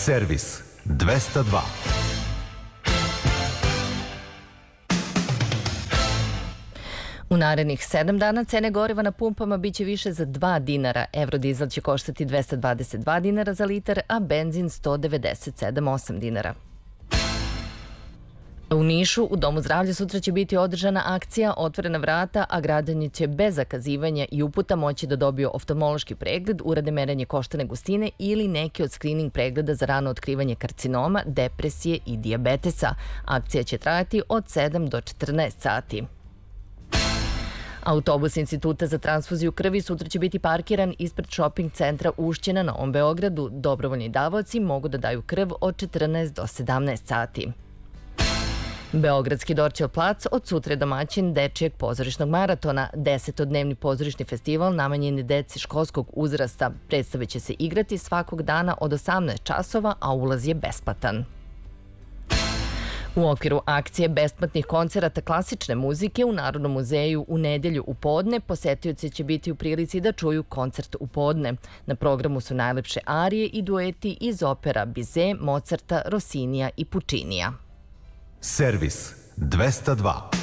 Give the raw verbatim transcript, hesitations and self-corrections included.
Servis dvesta dva. U narednih sedam dana cene goriva na pumpama biće više za dva dinara. Eurodizel će koštati dvesta dvadeset dva dinara za litar, a benzin sto devedeset sedam zarez osam dinara. U Nišu, u Domu zdravlja, sutra će biti održana akcija Otvorena vrata, a građani će bez zakazivanja i uputa moći da dobiju oftalmološki pregled, urade merenje koštane gustine ili neki od skrining pregleda za rano otkrivanje karcinoma, depresije i dijabetesa. Akcija će trajati od sedam do četrnaest sati. Autobus Instituta za transfuziju krvi sutra će biti parkiran ispred shopping centra Ušće na Novom Beogradu. Dobrovoljni davaoci mogu da daju krv od četrnaest do sedamnaest sati. Beogradski Dorćol plac od sutra je domaćin dečijeg pozorišnog maratona. Desetodnevni pozorišni festival namenjen je deci školskog uzrasta. Predstave će se igrati svakog dana od osamnaest časova, a ulaz je besplatan. U okviru akcije besplatnih koncerata klasične muzike u Narodnom muzeju u nedelju u podne posetioci će biti u prilici da čuju koncert u podne. Na programu su najlepše arije i dueti iz opera Bizet, Mozarta, Rossinija i Puccinija. Servis dvesta dva.